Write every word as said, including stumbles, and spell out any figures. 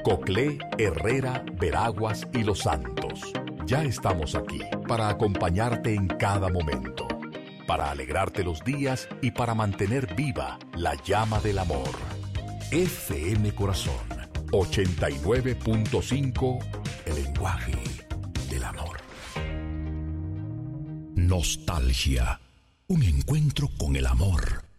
Coclé, Herrera, Veraguas y Los Santos. Ya estamos aquí para acompañarte en cada momento, para alegrarte los días y para mantener viva la llama del amor. F M Corazón ochenta y nueve punto cinco, el lenguaje del amor. Nostalgia, un encuentro con el amor